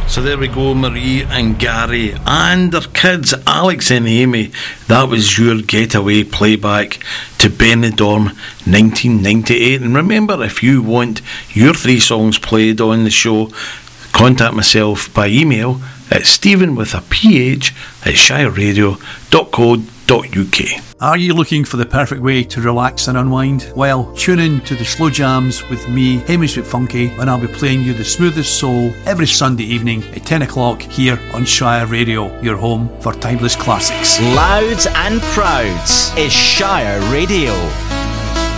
So there we go, Marie and Gary and their kids, Alex and Amy. That was your getaway playback to Benidorm 1998. And remember, if you want your 3 songs played on the show, contact myself by email at stephen@shireradio.co.uk. Are you looking for the perfect way to relax and unwind? Well, tune in to the Slow Jams with me, Hamish McFunky, when I'll be playing you the smoothest soul every Sunday evening at 10 o'clock here on Shire Radio, your home for timeless classics. Loud and proud is Shire Radio.